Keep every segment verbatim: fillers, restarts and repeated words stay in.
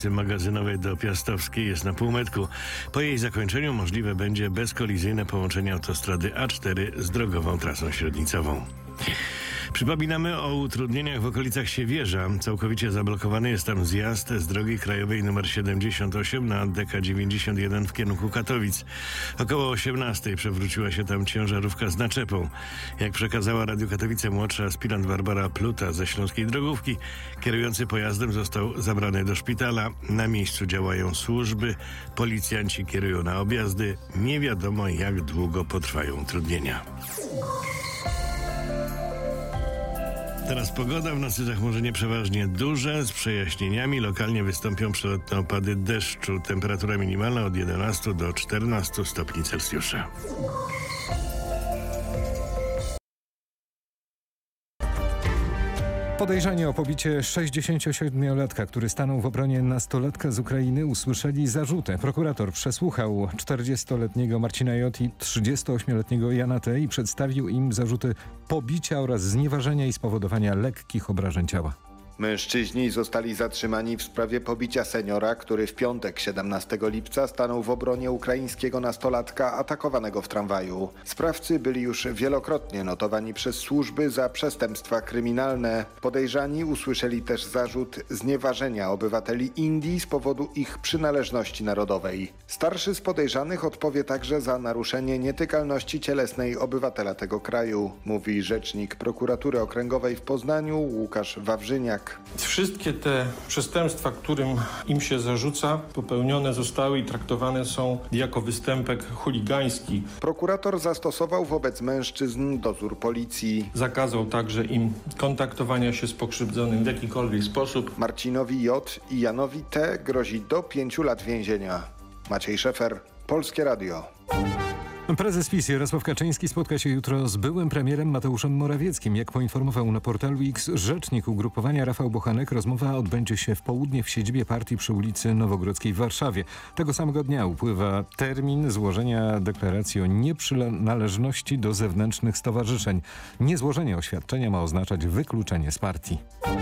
magazynowej do Piastowskiej jest na półmetku. Po jej zakończeniu możliwe będzie bezkolizyjne połączenie autostrady A cztery z drogową trasą średnicową. Przypominamy o utrudnieniach w okolicach Siewierza. Całkowicie zablokowany jest tam zjazd z drogi krajowej nr siedemdziesiąt osiem na D K dziewięćdziesiąt jeden w kierunku Katowic. Około osiemnastej przewróciła się tam ciężarówka z naczepą. Jak przekazała Radiu Katowice młodsza aspirant Barbara Pluta ze Śląskiej Drogówki, kierujący pojazdem został zabrany do szpitala. Na miejscu działają służby, policjanci kierują na objazdy. Nie wiadomo, jak długo potrwają utrudnienia. Teraz pogoda. W nocy zachmurzenie przeważnie duże, z przejaśnieniami. Lokalnie wystąpią przelotne opady deszczu. Temperatura minimalna od jedenastu do czternastu stopni Celsjusza. Podejrzani o pobicie sześćdziesięciosiedmiolatka, który stanął w obronie nastolatka z Ukrainy, usłyszeli zarzuty. Prokurator przesłuchał czterdziestoletniego Marcina J. i trzydziestoośmioletniego Jana T. i przedstawił im zarzuty pobicia oraz znieważenia i spowodowania lekkich obrażeń ciała. Mężczyźni zostali zatrzymani w sprawie pobicia seniora, który w piątek siedemnastego lipca stanął w obronie ukraińskiego nastolatka atakowanego w tramwaju. Sprawcy byli już wielokrotnie notowani przez służby za przestępstwa kryminalne. Podejrzani usłyszeli też zarzut znieważenia obywateli Indii z powodu ich przynależności narodowej. Starszy z podejrzanych odpowie także za naruszenie nietykalności cielesnej obywatela tego kraju, mówi rzecznik prokuratury okręgowej w Poznaniu Łukasz Wawrzyniak. Wszystkie te przestępstwa, którym im się zarzuca, popełnione zostały i traktowane są jako występek chuligański. Prokurator zastosował wobec mężczyzn dozór policji. Zakazał także im kontaktowania się z pokrzywdzonym w jakikolwiek sposób. Marcinowi J. i Janowi T. grozi do pięciu lat więzienia. Maciej Szefer, Polskie Radio. Prezes PiS Jarosław Kaczyński spotka się jutro z byłym premierem Mateuszem Morawieckim. Jak poinformował na portalu X rzecznik ugrupowania Rafał Bochanek, rozmowa odbędzie się w południe w siedzibie partii przy ulicy Nowogrodzkiej w Warszawie. Tego samego dnia upływa termin złożenia deklaracji o nieprzynależności do zewnętrznych stowarzyszeń. Niezłożenie oświadczenia ma oznaczać wykluczenie z partii.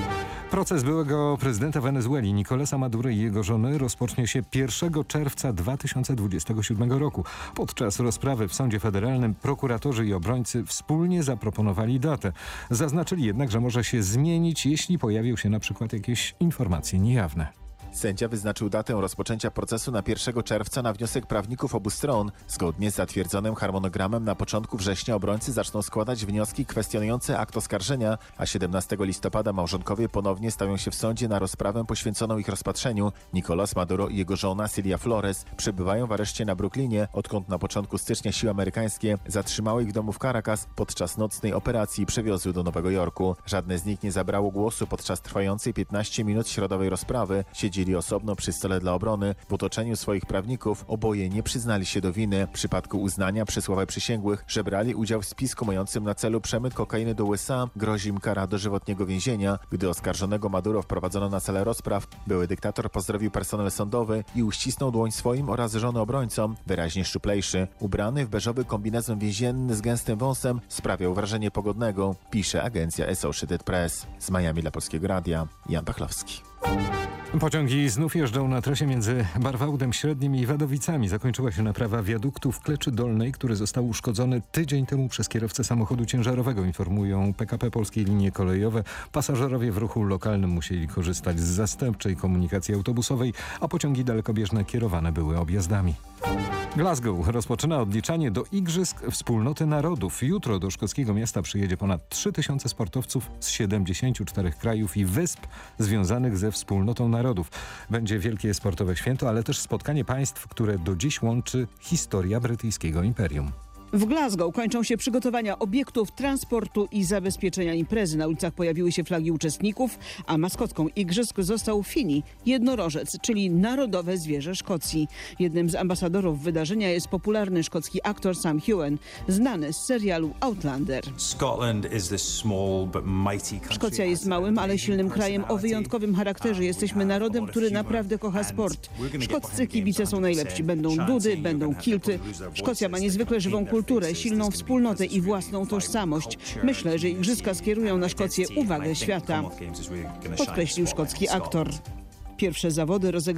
Proces byłego prezydenta Wenezueli Nicolasa Madury i jego żony rozpocznie się pierwszego czerwca dwa tysiące dwudziestego siódmego roku. Podczas rozprawy w sądzie federalnym prokuratorzy i obrońcy wspólnie zaproponowali datę. Zaznaczyli jednak, że może się zmienić, jeśli pojawią się na przykład jakieś informacje niejawne. Sędzia wyznaczył datę rozpoczęcia procesu na pierwszego czerwca na wniosek prawników obu stron. Zgodnie z zatwierdzonym harmonogramem na początku września obrońcy zaczną składać wnioski kwestionujące akt oskarżenia, a siedemnastego listopada małżonkowie ponownie stawią się w sądzie na rozprawę poświęconą ich rozpatrzeniu. Nicolás Maduro i jego żona Cilia Flores przebywają w areszcie na Brooklynie, odkąd na początku stycznia siły amerykańskie zatrzymały ich w domu w Caracas podczas nocnej operacji i przewiozły do Nowego Jorku. Żadne z nich nie zabrało głosu podczas trwającej piętnaście minut środowej rozprawy. Siedzieli osobno przy stole dla obrony. W otoczeniu swoich prawników oboje nie przyznali się do winy. W przypadku uznania przez słowę przysięgłych, że brali udział w spisku mającym na celu przemyt kokainy do U S A, grozi im kara dożywotniego więzienia. Gdy oskarżonego Maduro wprowadzono na salę rozpraw, były dyktator pozdrowił personel sądowy i uścisnął dłoń swoim oraz żony obrońcom, wyraźnie szczuplejszy. Ubrany w beżowy kombinezon więzienny z gęstym wąsem sprawiał wrażenie pogodnego, pisze agencja Associated Press. Z Miami dla Polskiego Radia, Jan Pachlowski. Pociągi znów jeżdżą na trasie między Barwałdem Średnim i Wadowicami. Zakończyła się naprawa wiaduktu w Kleczy Dolnej, który został uszkodzony tydzień temu przez kierowcę samochodu ciężarowego, informują P K P Polskie Linie Kolejowe. Pasażerowie w ruchu lokalnym musieli korzystać z zastępczej komunikacji autobusowej, a pociągi dalekobieżne kierowane były objazdami. Glasgow rozpoczyna odliczanie do Igrzysk Wspólnoty Narodów. Jutro do szkockiego miasta przyjedzie ponad trzy tysiące sportowców z siedemdziesięciu czterech krajów i wysp związanych ze Wspólnotą Narodów. Będzie wielkie sportowe święto, ale też spotkanie państw, które do dziś łączy historia brytyjskiego imperium. W Glasgow kończą się przygotowania obiektów, transportu i zabezpieczenia imprezy. Na ulicach pojawiły się flagi uczestników, a maskotką igrzysk został Fini, jednorożec, czyli narodowe zwierzę Szkocji. Jednym z ambasadorów wydarzenia jest popularny szkocki aktor Sam Heughan, znany z serialu Outlander. Szkocja jest małym, ale silnym krajem o wyjątkowym charakterze. Jesteśmy narodem, który naprawdę kocha sport. Szkoccy kibice są najlepsi. Będą dudy, będą kilty. Szkocja ma niezwykle żywą kulturę. kulturę, silną wspólnotę i własną tożsamość. Myślę, że igrzyska skierują na Szkocję uwagę świata, podkreślił szkocki aktor. Pierwsze zawody rozegrane